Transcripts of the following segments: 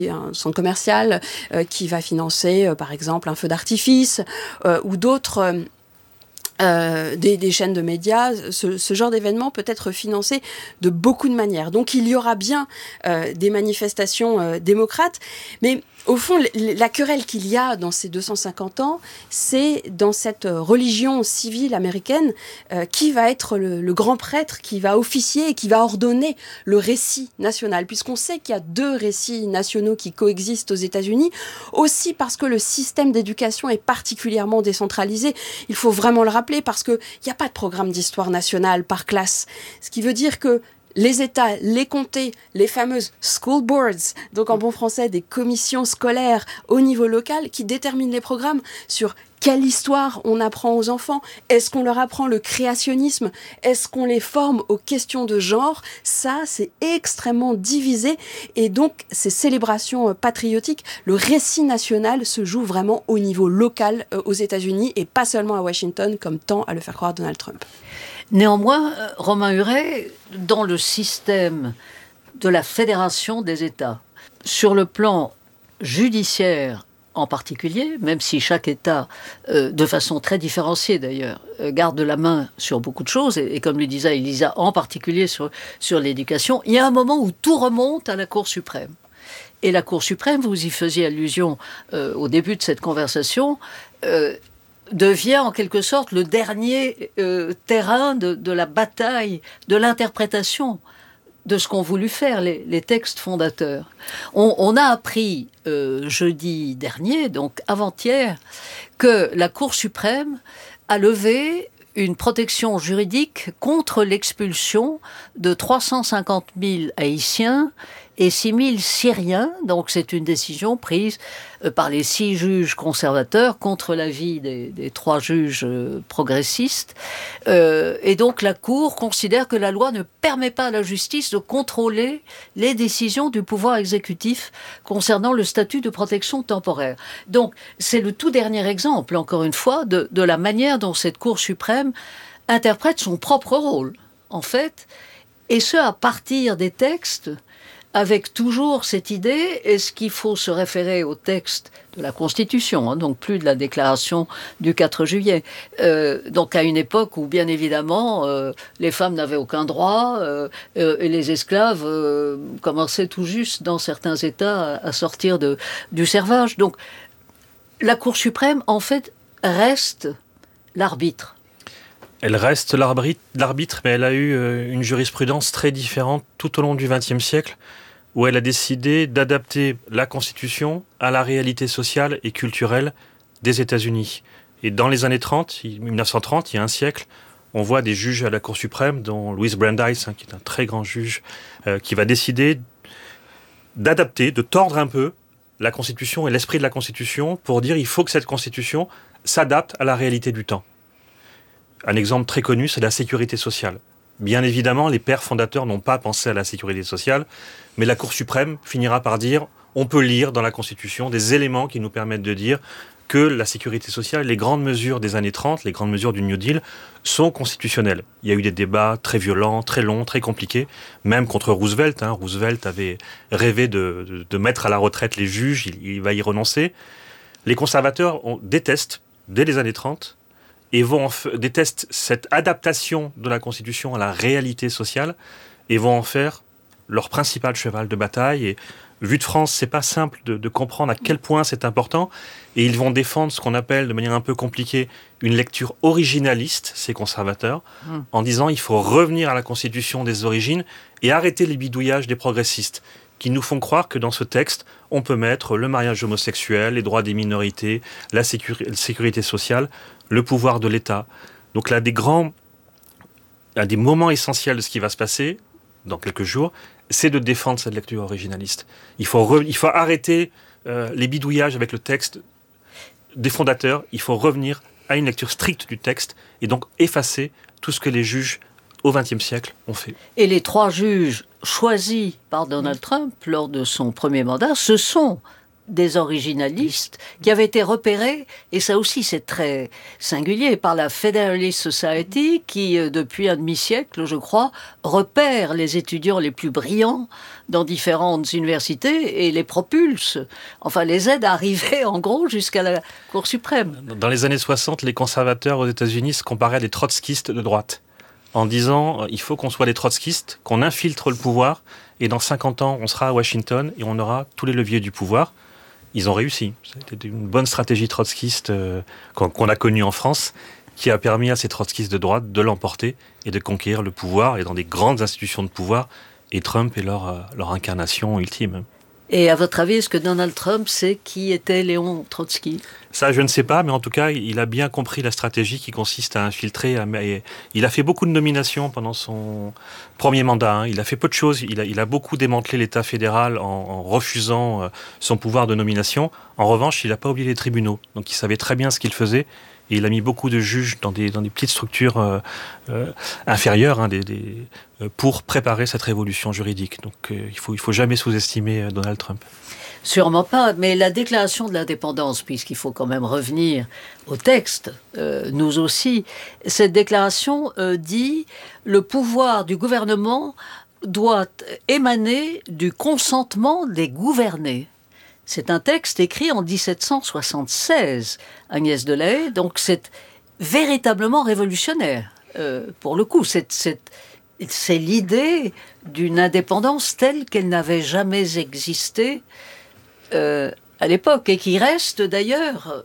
Il y a un centre commercial qui va financer, par exemple, un feu d'artifice ou d'autres... des chaînes de médias, ce genre d'événement peut être financé de beaucoup de manières. Donc il y aura bien des manifestations démocrates, mais au fond, la querelle qu'il y a dans ces 250 ans, c'est dans cette religion civile américaine qui va être le grand prêtre, qui va officier et qui va ordonner le récit national, puisqu'on sait qu'il y a 2 récits nationaux qui coexistent aux États-Unis, aussi parce que le système d'éducation est particulièrement décentralisé. Il faut vraiment le rappeler parce qu'il n'y a pas de programme d'histoire nationale par classe, ce qui veut dire que les États, les comtés, les fameuses school boards, donc en bon français des commissions scolaires au niveau local qui déterminent les programmes sur quelle histoire on apprend aux enfants. Est-ce qu'on leur apprend le créationnisme? Est-ce qu'on les forme aux questions de genre? Ça, c'est extrêmement divisé. Et donc, ces célébrations patriotiques, le récit national se joue vraiment au niveau local aux États-Unis et pas seulement à Washington, comme tend à le faire croire Donald Trump. Néanmoins, Romain Huret, dans le système de la fédération des États, sur le plan judiciaire en particulier, même si chaque État, de façon très différenciée d'ailleurs, garde la main sur beaucoup de choses, et comme le disait Elisa, en particulier sur l'éducation, il y a un moment où tout remonte à la Cour suprême. Et la Cour suprême, vous y faisiez allusion au début de cette conversation, devient en quelque sorte le dernier terrain de la bataille, de l'interprétation de ce qu'ont voulu faire les textes fondateurs. On a appris jeudi dernier, donc avant-hier, que la Cour suprême a levé une protection juridique contre l'expulsion de 350 000 Haïtiens et 6 000 Syriens. Donc c'est une décision prise par les 6 juges conservateurs contre l'avis des 3 juges progressistes. Et donc la Cour considère que la loi ne permet pas à la justice de contrôler les décisions du pouvoir exécutif concernant le statut de protection temporaire. Donc c'est le tout dernier exemple, encore une fois, de la manière dont cette Cour suprême interprète son propre rôle, en fait, et ce à partir des textes, avec toujours cette idée, est-ce qu'il faut se référer au texte de la Constitution, donc plus de la déclaration du 4 juillet, donc à une époque où, bien évidemment, les femmes n'avaient aucun droit, et les esclaves commençaient tout juste, dans certains États, à sortir du servage. Donc, la Cour suprême, en fait, reste l'arbitre. Elle reste l'arbitre, mais elle a eu une jurisprudence très différente tout au long du XXe siècle, où elle a décidé d'adapter la Constitution à la réalité sociale et culturelle des États-Unis. Et dans les années 1930, il y a un siècle, on voit des juges à la Cour suprême, dont Louis Brandeis, qui est un très grand juge, qui va décider d'adapter, de tordre un peu la Constitution et l'esprit de la Constitution pour dire qu'il faut que cette Constitution s'adapte à la réalité du temps. Un exemple très connu, c'est la sécurité sociale. Bien évidemment, les pères fondateurs n'ont pas pensé à la sécurité sociale, mais la Cour suprême finira par dire on peut lire dans la Constitution des éléments qui nous permettent de dire que la sécurité sociale, les grandes mesures des années 30, les grandes mesures du New Deal, sont constitutionnelles. Il y a eu des débats très violents, très longs, très compliqués, même contre Roosevelt. Roosevelt avait rêvé de mettre à la retraite les juges, il va y renoncer. Les conservateurs détestent, dès les années 30, et détestent cette adaptation de la Constitution à la réalité sociale et vont en faire leur principal cheval de bataille. Et vu de France, c'est pas simple de comprendre à quel point c'est important. Et ils vont défendre ce qu'on appelle, de manière un peu compliquée, une lecture originaliste, ces conservateurs, en disant il faut revenir à la Constitution des origines et arrêter les bidouillages des progressistes qui nous font croire que dans ce texte, on peut mettre le mariage homosexuel, les droits des minorités, la sécurité sociale, le pouvoir de l'État. Donc là, un des moments essentiels de ce qui va se passer dans quelques jours, c'est de défendre cette lecture originaliste. Il faut arrêter les bidouillages avec le texte des fondateurs. Il faut revenir à une lecture stricte du texte et donc effacer tout ce que les juges au XXe siècle ont fait. Et les 3 juges choisis par Donald Trump lors de son premier mandat, ce sont des originalistes qui avaient été repérés, et ça aussi c'est très singulier, par la Federalist Society qui, depuis un demi-siècle, je crois, repère les étudiants les plus brillants dans différentes universités et les propulse, enfin les aide à arriver en gros jusqu'à la Cour suprême. Dans les années 60, les conservateurs aux États-Unis se comparaient à des trotskistes de droite, en disant il faut qu'on soit des trotskistes, qu'on infiltre le pouvoir, et dans 50 ans, on sera à Washington et on aura tous les leviers du pouvoir. Ils ont réussi. C'était une bonne stratégie trotskiste qu'on a connue en France, qui a permis à ces trotskistes de droite de l'emporter et de conquérir le pouvoir, et dans des grandes institutions de pouvoir, et Trump est leur incarnation ultime. Et à votre avis, est-ce que Donald Trump sait qui était Léon Trotsky ? Ça, je ne sais pas, mais en tout cas, il a bien compris la stratégie qui consiste à infiltrer. Il a fait beaucoup de nominations pendant son premier mandat. Il a fait peu de choses. Il a beaucoup démantelé l'État fédéral en refusant son pouvoir de nomination. En revanche, il n'a pas oublié les tribunaux. Donc, il savait très bien ce qu'il faisait. Et il a mis beaucoup de juges dans des petites structures inférieures pour préparer cette révolution juridique. Donc il faut jamais sous-estimer Donald Trump. Sûrement pas, mais la déclaration de l'indépendance, puisqu'il faut quand même revenir au texte, nous aussi, cette déclaration dit « Le pouvoir du gouvernement doit émaner du consentement des gouvernés ». C'est un texte écrit en 1776, Agnès Delahaye, donc c'est véritablement révolutionnaire. Pour le coup, c'est l'idée d'une indépendance telle qu'elle n'avait jamais existé à l'époque, et qui reste d'ailleurs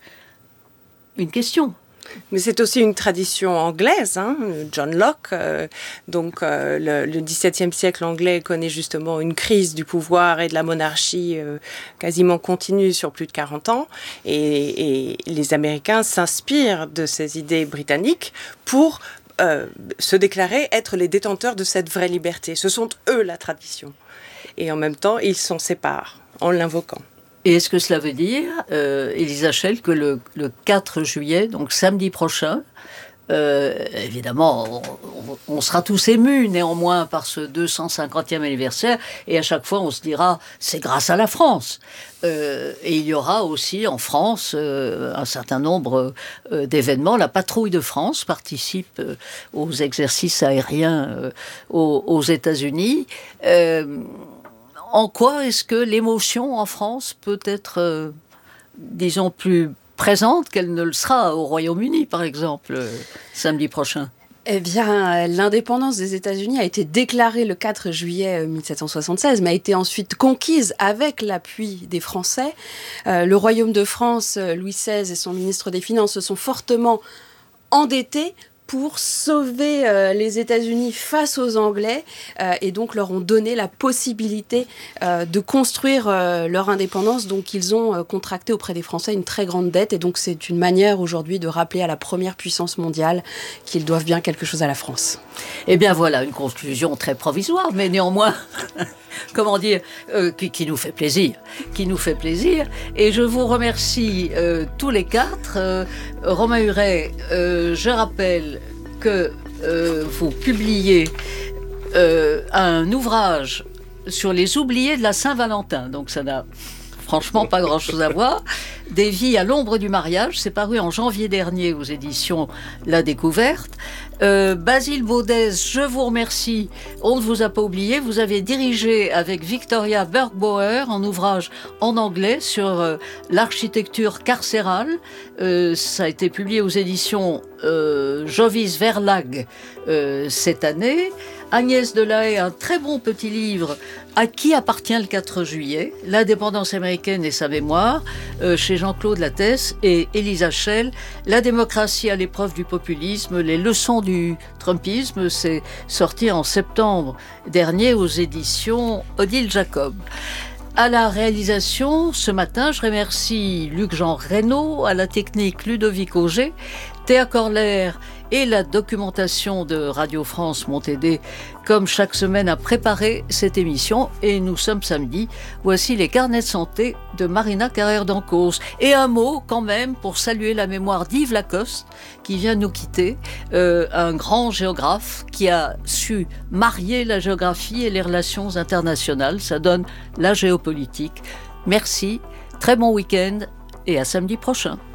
une question. Mais c'est aussi une tradition anglaise, John Locke. Le XVIIe siècle anglais connaît justement une crise du pouvoir et de la monarchie quasiment continue sur plus de 40 ans. Et les Américains s'inspirent de ces idées britanniques pour se déclarer être les détenteurs de cette vraie liberté. Ce sont eux la tradition. Et en même temps, ils s'en séparent en l'invoquant. Et est-ce que cela veut dire, Elisa Schell, que le 4 juillet, donc samedi prochain, évidemment, on sera tous émus néanmoins par ce 250e anniversaire, et à chaque fois on se dira, c'est grâce à la France. Et il y aura aussi en France un certain nombre d'événements. La patrouille de France participe aux exercices aériens aux États-Unis. En quoi est-ce que l'émotion en France peut être, disons, plus présente qu'elle ne le sera au Royaume-Uni, par exemple, samedi prochain ? Eh bien, l'indépendance des États-Unis a été déclarée le 4 juillet 1776, mais a été ensuite conquise avec l'appui des Français. Le Royaume de France, Louis XVI et son ministre des Finances se sont fortement endettés pour sauver les États-Unis face aux Anglais et donc leur ont donné la possibilité de construire leur indépendance. Donc ils ont contracté auprès des Français une très grande dette et donc c'est une manière aujourd'hui de rappeler à la première puissance mondiale qu'ils doivent bien quelque chose à la France. Eh bien voilà, une conclusion très provisoire, mais néanmoins... comment dire, qui nous fait plaisir, Et je vous remercie tous les quatre. Romain Huret, je rappelle que vous publiez un ouvrage sur les oubliés de la Saint-Valentin. Donc ça n'a franchement pas grand-chose à voir. Des vies à l'ombre du mariage, c'est paru en janvier dernier aux éditions La Découverte. Basile Baudès, je vous remercie. On ne vous a pas oublié. Vous avez dirigé avec Victoria Bergbauer un ouvrage en anglais sur l'architecture carcérale. Ça a été publié aux éditions Jovis Verlag cette année. Agnès Delahaye, un très bon petit livre à qui appartient le 4 juillet, l'indépendance américaine et sa mémoire, chez Jean-Claude Lattès, et Elisa Schell, la démocratie à l'épreuve du populisme, les leçons du trumpisme, c'est sorti en septembre dernier aux éditions Odile Jacob. À la réalisation, ce matin, je remercie Luc-Jean Reynaud, à la technique Ludovic Auger, Théa Corler et la documentation de Radio France m'ont aidé, comme chaque semaine, à préparer cette émission. Et nous sommes samedi. Voici les carnets de santé de Marina Carrère-Dancos. Et un mot, quand même, pour saluer la mémoire d'Yves Lacoste, qui vient nous quitter, un grand géographe qui a su marier la géographie et les relations internationales. Ça donne la géopolitique Merci, très bon week-end et à samedi prochain.